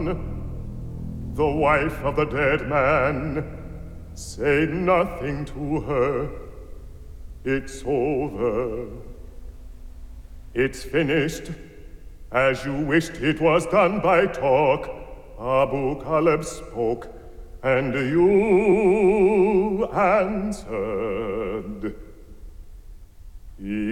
the wife of the dead man. Say nothing to her. It's over. It's finished, as you wished it was done by talk. Abu Kaleb spoke, and you answered.